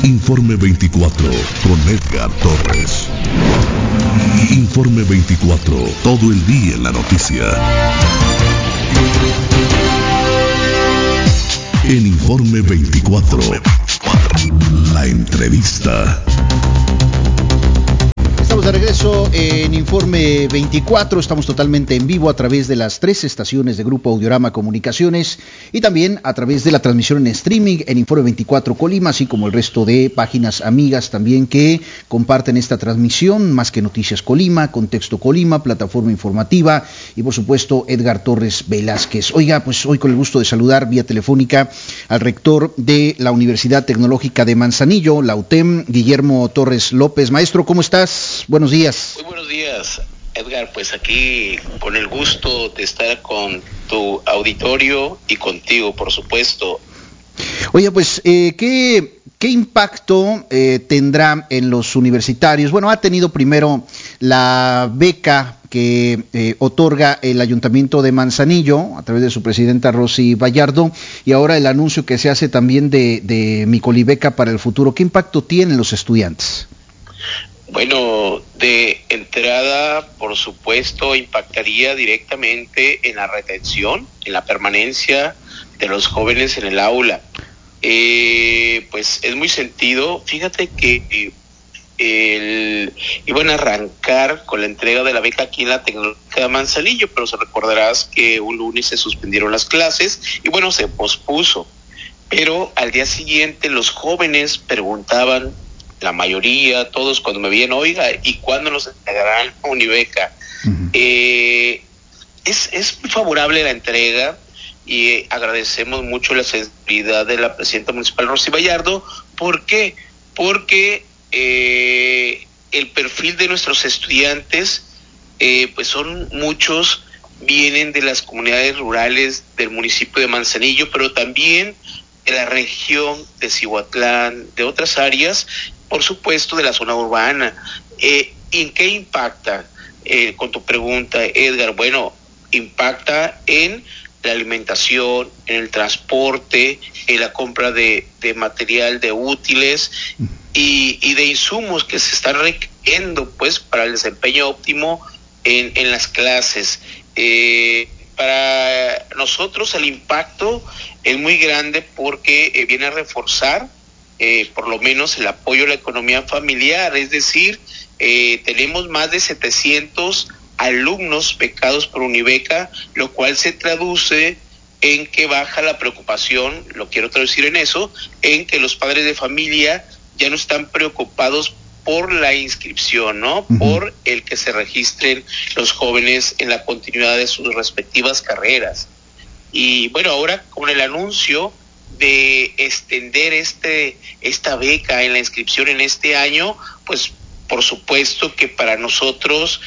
Informe 24 con Edgar Torres. Informe 24, todo el día en la noticia. En Informe 24, la entrevista. Estamos de regreso en Informe 24, estamos totalmente en vivo a través de las 3 estaciones de Grupo Audiorama Comunicaciones y también a través de la transmisión en streaming en Informe 24 Colima, así como el resto de páginas amigas también que comparten esta transmisión, Más que Noticias Colima, Contexto Colima, Plataforma Informativa y por supuesto Edgar Torres Velázquez. Oiga, pues hoy con el gusto de saludar vía telefónica al rector de la Universidad Tecnológica de Manzanillo, la UTEM, Guillermo Torres López. Maestro, ¿cómo estás? Buenos días. Muy buenos días, Edgar. Pues aquí con el gusto de estar con tu auditorio y contigo, por supuesto. Oye, pues, ¿qué impacto tendrá en los universitarios? Bueno, ha tenido primero la beca que otorga el Ayuntamiento de Manzanillo a través de su presidenta Rosy Vallardo y ahora el anuncio que se hace también de Micolibeca para el futuro. ¿Qué impacto tienen los estudiantes? Bueno, de entrada, por supuesto, impactaría directamente en la retención, en la permanencia de los jóvenes en el aula. Pues es muy sentido. Fíjate que iban a arrancar con la entrega de la beca aquí en la Tecnológica de Manzanillo, pero se recordarás que un lunes se suspendieron las clases y bueno, se pospuso. Pero al día siguiente los jóvenes preguntaban, la mayoría, todos cuando me veían, oiga, ¿y cuándo nos entregarán Unibeca? Uh-huh. Es muy favorable la entrega y agradecemos mucho la sensibilidad de la presidenta municipal Rosy Vallardo. ¿Por qué? Porque el perfil de nuestros estudiantes, pues son muchos, vienen de las comunidades rurales del municipio de Manzanillo, pero también de la región de Cihuatlán, de otras áreas, por supuesto de la zona urbana. ¿En qué impacta? Con tu pregunta, Edgar, bueno, impacta en la alimentación, en el transporte, en la compra de material, de útiles y de insumos que se están requiriendo pues para el desempeño óptimo en las clases. Para nosotros el impacto es muy grande porque viene a reforzar por lo menos el apoyo a la economía familiar, es decir, tenemos más de 700 alumnos becados por Unibeca, lo cual se traduce en que baja la preocupación, lo quiero traducir en eso, en que los padres de familia ya no están preocupados por la inscripción, ¿no? Uh-huh. Por el que se registren los jóvenes en la continuidad de sus respectivas carreras. Y bueno, ahora con el anuncio de extender esta beca en la inscripción en este año, pues por supuesto que para nosotros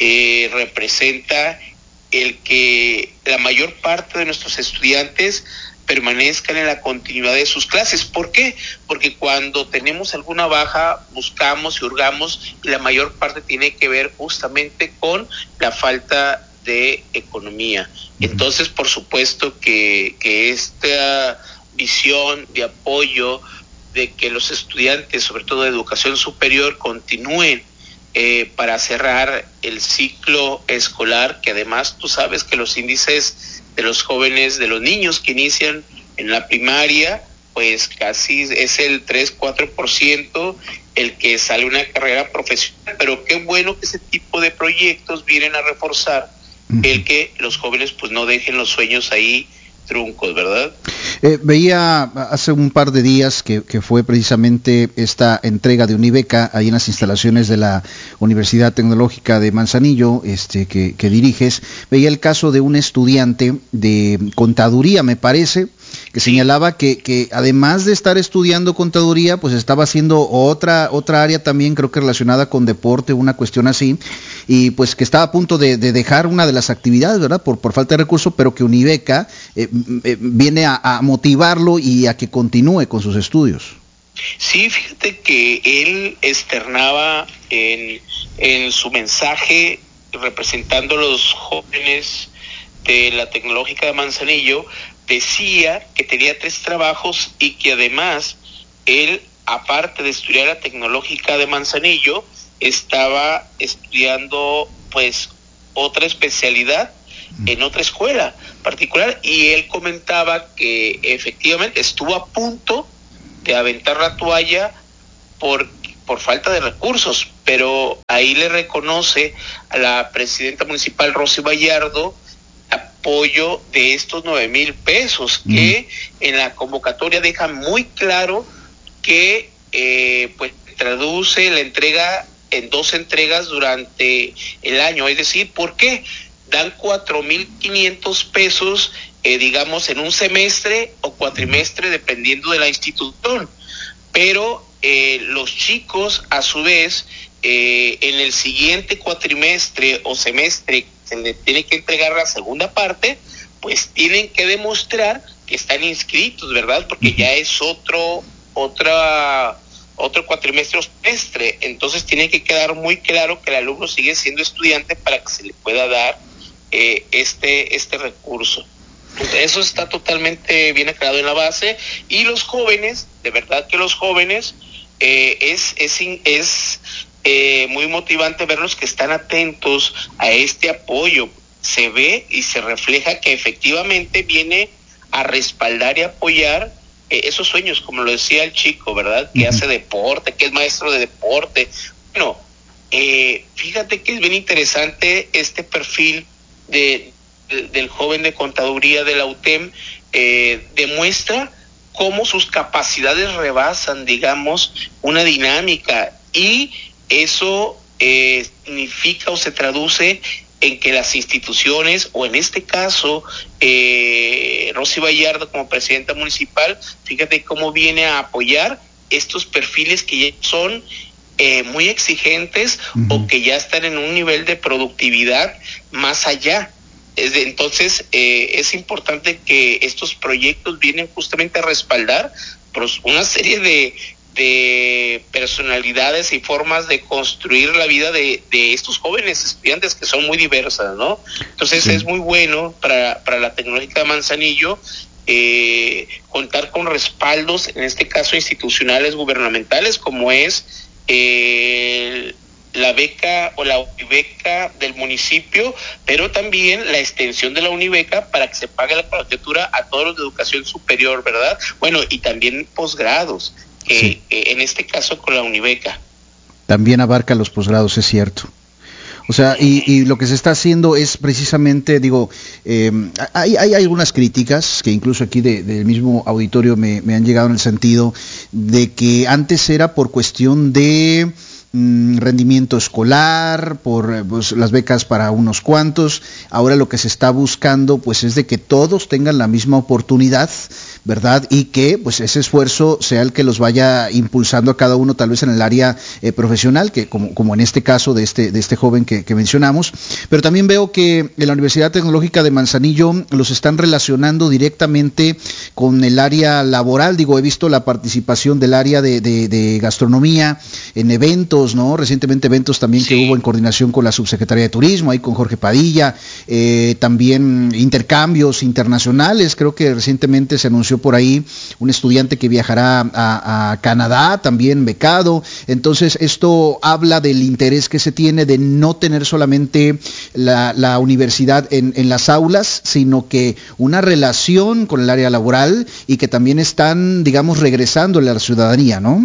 representa el que la mayor parte de nuestros estudiantes permanezcan en la continuidad de sus clases. ¿Por qué? Porque cuando tenemos alguna baja buscamos y hurgamos y la mayor parte tiene que ver justamente con la falta de economía. Entonces, por supuesto que esta visión de apoyo de que los estudiantes, sobre todo de educación superior, continúen para cerrar el ciclo escolar, que además tú sabes que los índices de los jóvenes, de los niños que inician en la primaria, pues casi es el 3-4% el que sale una carrera profesional, pero qué bueno que ese tipo de proyectos vienen a reforzar el que los jóvenes pues no dejen los sueños ahí truncos, ¿verdad? Veía hace un par de días que fue precisamente esta entrega de Unibeca ahí en las instalaciones de la Universidad Tecnológica de Manzanillo, que diriges. Veía el caso de un estudiante de contaduría, me parece, que señalaba que además de estar estudiando contaduría, pues estaba haciendo otra área también, creo que relacionada con deporte, una cuestión así, y pues que estaba a punto de dejar una de las actividades, ¿verdad? Por falta de recursos, pero que Unibeca viene a motivarlo y a que continúe con sus estudios. Sí, fíjate que él externaba en su mensaje representando a los jóvenes de la Tecnológica de Manzanillo, decía que tenía 3 trabajos y que además él aparte de estudiar la Tecnológica de Manzanillo, estaba estudiando pues otra especialidad en otra escuela particular, y él comentaba que efectivamente estuvo a punto de aventar la toalla por falta de recursos, pero ahí le reconoce a la presidenta municipal Rosy Vallardo apoyo de estos 9,000 pesos, que en la convocatoria deja muy claro que pues traduce la entrega en 2 entregas durante el año. Es decir, ¿por qué? Dan 4,500 pesos, digamos, en un semestre o cuatrimestre, dependiendo de la institución. Pero los chicos, a su vez, en el siguiente cuatrimestre o semestre, se le tiene que entregar la segunda parte, pues tienen que demostrar que están inscritos, ¿verdad? Porque ya es otro cuatrimestre o semestre. Entonces tiene que quedar muy claro que el alumno sigue siendo estudiante para que se le pueda dar este recurso. Entonces, eso está totalmente bien aclarado en la base. Y los jóvenes, de verdad que los jóvenes, es muy motivante verlos que están atentos a este apoyo. Se ve y se refleja que efectivamente viene a respaldar y apoyar esos sueños, como lo decía el chico, ¿verdad? Que hace deporte, que es maestro de deporte. Bueno, fíjate que es bien interesante este perfil del joven de contaduría de la UTEM. Demuestra cómo sus capacidades rebasan, digamos, una dinámica, y eso significa o se traduce en que las instituciones, o en este caso Rosy Vallardo como presidenta municipal, fíjate cómo viene a apoyar estos perfiles que ya son muy exigentes, o que ya están en un nivel de productividad más allá. Entonces es importante que estos proyectos vienen justamente a respaldar pues una serie de personalidades y formas de construir la vida de estos jóvenes estudiantes, que son muy diversas, ¿no? Entonces es muy bueno para la Tecnológica de Manzanillo contar con respaldos, en este caso institucionales, gubernamentales, como es la beca o la unibeca del municipio, pero también la extensión de la unibeca para que se pague la colegiatura a todos los de educación superior, ¿verdad? Bueno, y también posgrados, en este caso con la unibeca. También abarca los posgrados, es cierto. O sea, y lo que se está haciendo es precisamente, digo, hay algunas críticas que incluso aquí del mismo auditorio me han llegado, en el sentido de que antes era por cuestión de rendimiento escolar, por pues, las becas para unos cuantos. Ahora lo que se está buscando pues es de que todos tengan la misma oportunidad, ¿verdad? Y que pues ese esfuerzo sea el que los vaya impulsando a cada uno, tal vez en el área profesional, que como en este caso de este joven que mencionamos. Pero también veo que en la Universidad Tecnológica de Manzanillo los están relacionando directamente con el área laboral. Digo, he visto la participación del área de gastronomía en eventos, ¿no? Recientemente eventos también que hubo en coordinación con la Subsecretaría de Turismo, ahí con Jorge Padilla, también intercambios internacionales. Creo que recientemente se anunció por ahí un estudiante que viajará a Canadá, también becado. Entonces esto habla del interés que se tiene de no tener solamente la universidad en las aulas, sino que una relación con el área laboral, y que también están, digamos, regresándole a la ciudadanía, ¿no?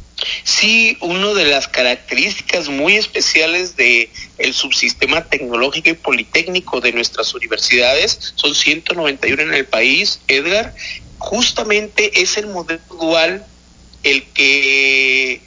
Sí, una de las características muy especiales de el subsistema tecnológico y politécnico de nuestras universidades, son 191 en el país, Edgar, justamente es el modelo dual el que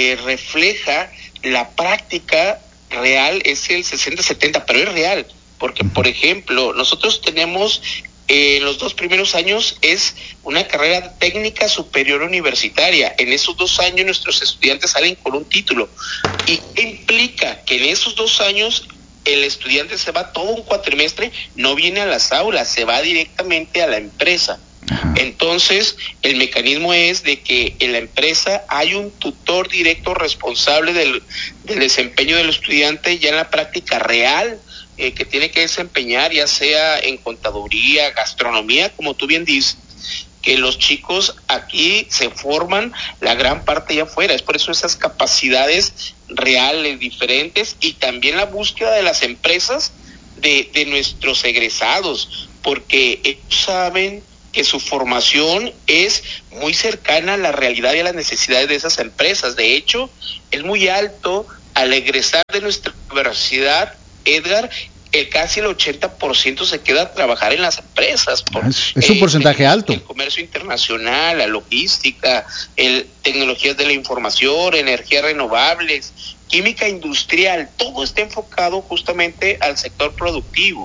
refleja la práctica real, es el 60-70, pero es real, porque por ejemplo, nosotros tenemos los 2 primeros años es una carrera técnica superior universitaria. En esos 2 años nuestros estudiantes salen con un título. ¿Y qué implica? Que en esos 2 años el estudiante se va todo un cuatrimestre, no viene a las aulas, se va directamente a la empresa. Entonces, el mecanismo es de que en la empresa hay un tutor directo responsable del desempeño del estudiante ya en la práctica real, que tiene que desempeñar, ya sea en contaduría, gastronomía, como tú bien dices, que los chicos aquí se forman la gran parte allá afuera. Es por eso esas capacidades reales, diferentes, y también la búsqueda de las empresas de nuestros egresados, porque ellos saben que su formación es muy cercana a la realidad y a las necesidades de esas empresas. De hecho, es muy alto al egresar de nuestra universidad, Edgar, casi el 80% se queda a trabajar en las empresas. Es un porcentaje alto. El comercio internacional, la logística, tecnologías de la información, energías renovables, química industrial, todo está enfocado justamente al sector productivo.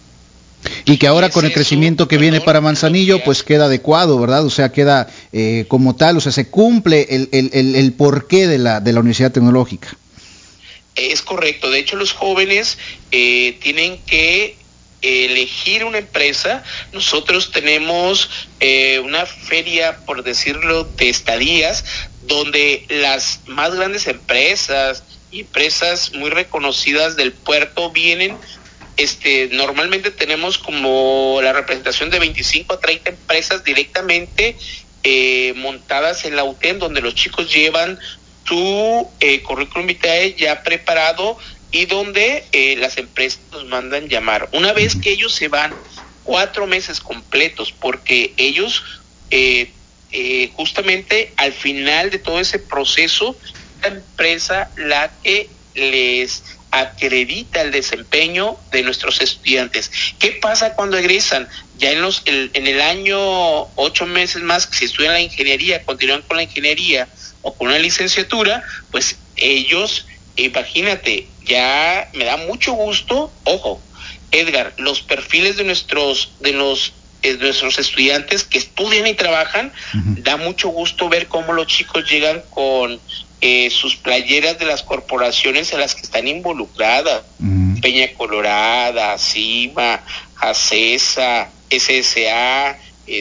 Y que ahora con el crecimiento que viene para Manzanillo, pues queda adecuado, ¿verdad? O sea, queda como tal, o sea, se cumple el porqué de la Universidad Tecnológica. Es correcto. De hecho, los jóvenes tienen que elegir una empresa. Nosotros tenemos una feria, por decirlo, de estadías, donde las más grandes empresas muy reconocidas del puerto vienen. Normalmente tenemos como la representación de 25 a 30 empresas directamente montadas en la UTEM, donde los chicos llevan su currículum vitae ya preparado y donde las empresas nos mandan llamar. Una vez que ellos se van 4 meses completos, porque ellos justamente al final de todo ese proceso, la empresa la que les acredita el desempeño de nuestros estudiantes. ¿Qué pasa cuando egresan? Ya en el año 8 meses más, si estudian la ingeniería, continúan con la ingeniería o con una licenciatura, pues ellos, imagínate, ya me da mucho gusto, ojo, Edgar, los perfiles de nuestros estudiantes que estudian y trabajan, da mucho gusto ver cómo los chicos llegan con sus playeras de las corporaciones en las que están involucradas, Peña Colorada, CIMA, ACESA, SSA,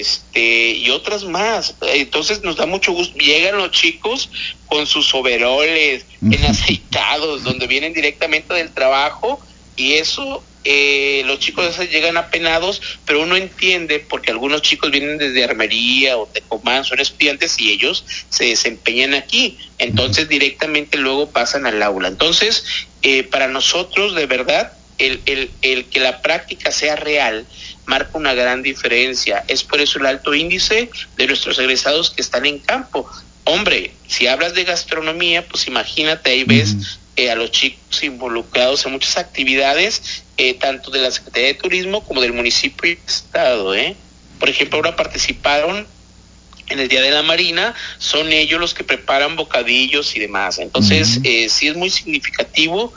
y otras más. Entonces nos da mucho gusto. Llegan los chicos con sus overoles aceitados, donde vienen directamente del trabajo, y eso los chicos a veces llegan apenados, pero uno entiende porque algunos chicos vienen desde Armería o Tecomán, son estudiantes y ellos se desempeñan aquí, entonces directamente luego pasan al aula. Entonces para nosotros de verdad el que la práctica sea real marca una gran diferencia. Es por eso el alto índice de nuestros egresados que están en campo. Hombre, si hablas de gastronomía, pues imagínate, ahí ves a los chicos involucrados en muchas actividades, tanto de la Secretaría de Turismo como del municipio y estado. Por ejemplo, ahora participaron en el Día de la Marina, son ellos los que preparan bocadillos y demás. Entonces, sí es muy significativo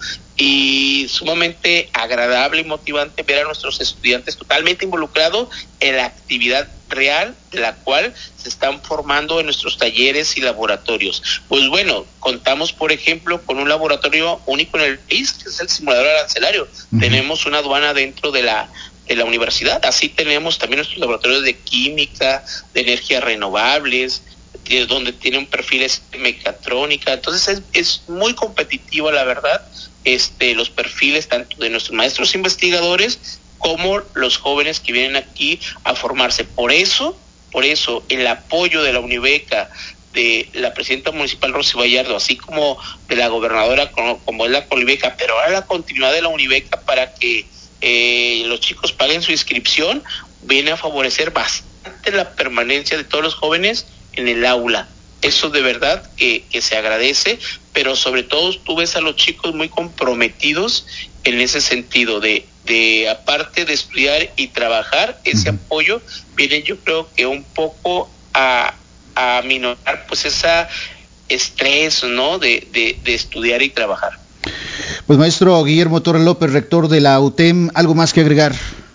y sumamente agradable y motivante ver a nuestros estudiantes totalmente involucrados en la actividad real de la cual se están formando en nuestros talleres y laboratorios. Pues bueno, contamos por ejemplo con un laboratorio único en el país, que es el simulador arancelario. Tenemos una aduana dentro de la universidad, así tenemos también nuestros laboratorios de química, de energías renovables, donde tienen perfiles de mecatrónica. Entonces es muy competitivo, la verdad, los perfiles tanto de nuestros maestros investigadores como los jóvenes que vienen aquí a formarse. Por eso el apoyo de la Unibeca, de la presidenta municipal Rosy Vallardo, así como de la gobernadora como es la Colibeca, pero ahora la continuidad de la Unibeca para que los chicos paguen su inscripción, viene a favorecer bastante la permanencia de todos los jóvenes en el aula. Eso de verdad que se agradece, pero sobre todo tú ves a los chicos muy comprometidos en ese sentido de aparte de estudiar y trabajar, ese apoyo viene, yo creo que un poco a minorar pues esa estrés, ¿no? de estudiar y trabajar. Pues maestro Guillermo Torres López, rector de la UTEM, ¿algo más que agregar?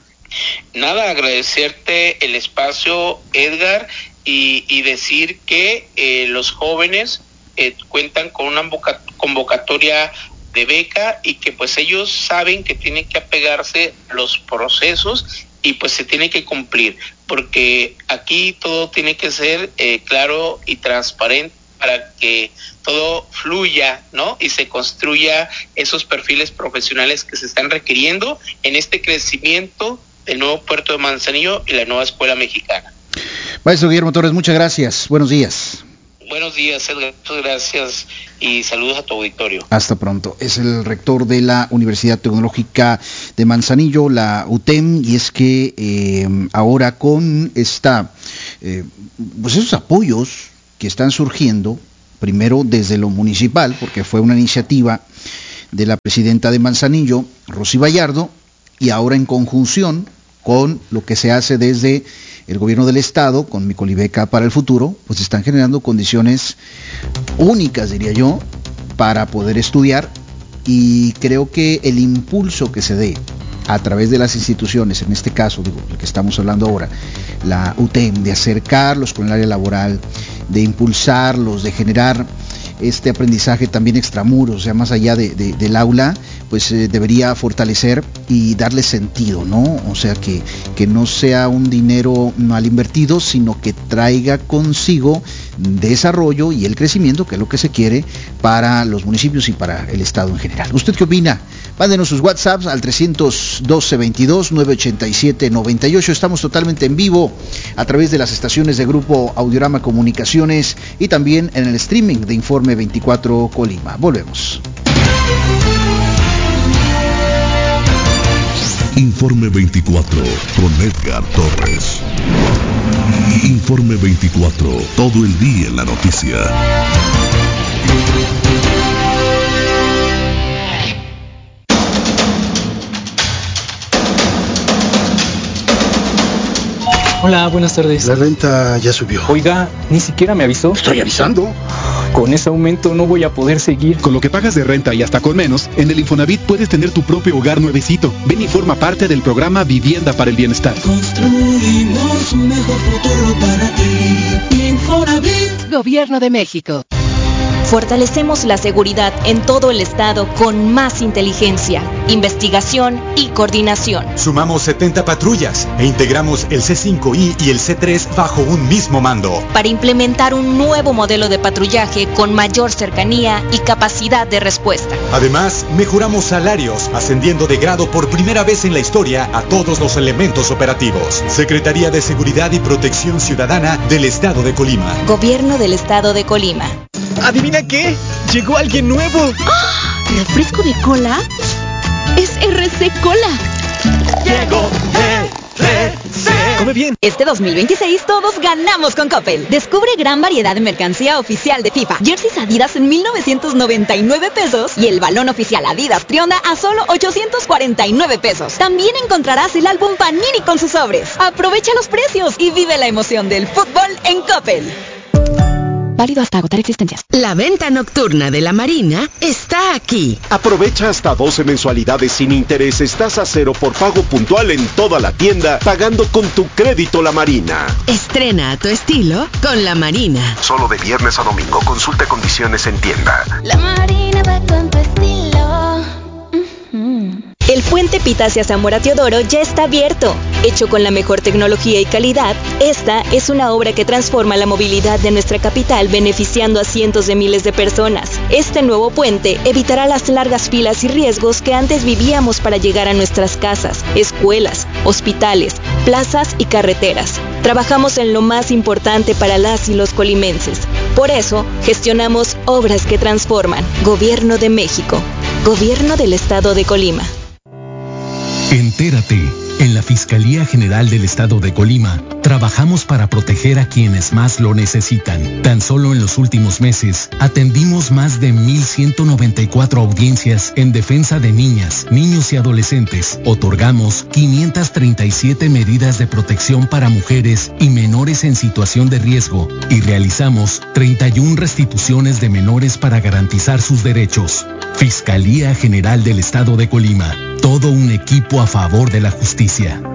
Nada, agradecerte el espacio, Edgar, y decir que los jóvenes cuentan con una convocatoria de beca y que pues ellos saben que tienen que apegarse a los procesos y pues se tiene que cumplir, porque aquí todo tiene que ser claro y transparente para que todo fluya, ¿no? Y se construya esos perfiles profesionales que se están requiriendo en este crecimiento del nuevo puerto de Manzanillo y la nueva escuela mexicana. Maestro Guillermo Torres, muchas gracias. Buenos días. Buenos días, Edgar. Muchas gracias y saludos a tu auditorio. Hasta pronto. Es el rector de la Universidad Tecnológica de Manzanillo, la UTEM, y es que ahora con pues esos apoyos que están surgiendo, primero desde lo municipal, porque fue una iniciativa de la presidenta de Manzanillo, Rosy Vallardo, y ahora en conjunción con lo que se hace desde el gobierno del estado, con Micolibeca para el futuro, pues están generando condiciones únicas, diría yo, para poder estudiar, y creo que el impulso que se dé a través de las instituciones, en este caso, digo, el que estamos hablando ahora, la UTEM, de acercarlos con el área laboral, de impulsarlos, de generar este aprendizaje también extramuros, o sea, más allá del aula, pues debería fortalecer y darle sentido, ¿no? O sea, que no sea un dinero mal invertido, sino que traiga consigo desarrollo y el crecimiento, que es lo que se quiere para los municipios y para el estado en general. ¿Usted qué opina? Mándenos sus WhatsApps al 312-22-987-98. Estamos totalmente en vivo a través de las estaciones de Grupo Audiorama Comunicaciones y también en el streaming de Informe 24 Colima. Volvemos. Informe 24 con Edgar Torres. Informe 24, todo el día en la noticia. Hola, buenas tardes. La renta ya subió. Oiga, ni siquiera me avisó. Estoy avisando. Con ese aumento no voy a poder seguir. Con lo que pagas de renta y hasta con menos, en el Infonavit puedes tener tu propio hogar nuevecito. Ven y forma parte del programa Vivienda para el Bienestar. Construimos un mejor futuro para ti. Infonavit. Gobierno de México. Fortalecemos la seguridad en todo el estado con más inteligencia, investigación y coordinación. Sumamos 70 patrullas e integramos el C5I y el C3 bajo un mismo mando. Para implementar un nuevo modelo de patrullaje con mayor cercanía y capacidad de respuesta. Además, mejoramos salarios, ascendiendo de grado por primera vez en la historia a todos los elementos operativos. Secretaría de Seguridad y Protección Ciudadana del Estado de Colima. Gobierno del Estado de Colima. ¿Adivina qué? Llegó alguien nuevo. ¡Oh! ¿Refresco de cola? Es RC Cola. Llegó RC. Come bien. Este 2026 todos ganamos con Coppel. Descubre gran variedad de mercancía oficial de FIFA. Jerseys Adidas en 1,999 pesos y el balón oficial Adidas Trionda a solo 849 pesos. También encontrarás el álbum Panini con sus sobres. Aprovecha los precios y vive la emoción del fútbol en Coppel. Válido hasta agotar existencias. La venta nocturna de la Marina está aquí. Aprovecha hasta 12 mensualidades sin intereses, tasa cero por pago puntual en toda la tienda, pagando con tu crédito La Marina. Estrena a tu estilo con La Marina. Solo de viernes a domingo. Consulta condiciones en tienda. La Marina va con tu estilo. El puente Pitacia Zamora Teodoro ya está abierto. Hecho con la mejor tecnología y calidad, esta es una obra que transforma la movilidad de nuestra capital, beneficiando a cientos de miles de personas. Este nuevo puente evitará las largas filas y riesgos que antes vivíamos para llegar a nuestras casas, escuelas, hospitales, plazas y carreteras. Trabajamos en lo más importante para las y los colimenses. Por eso, gestionamos obras que transforman. Gobierno de México. Gobierno del Estado de Colima. Entérate. En la Fiscalía General del Estado de Colima, trabajamos para proteger a quienes más lo necesitan. Tan solo en los últimos meses, atendimos más de 1,194 audiencias en defensa de niñas, niños y adolescentes. Otorgamos 537 medidas de protección para mujeres y menores en situación de riesgo y realizamos 31 restituciones de menores para garantizar sus derechos. Fiscalía General del Estado de Colima. Todo un equipo a favor de la justicia.